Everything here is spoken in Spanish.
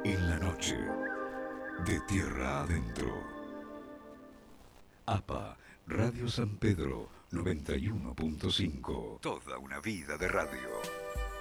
En la noche, de tierra adentro. APA, Radio San Pedro 91.5. Toda una vida de radio.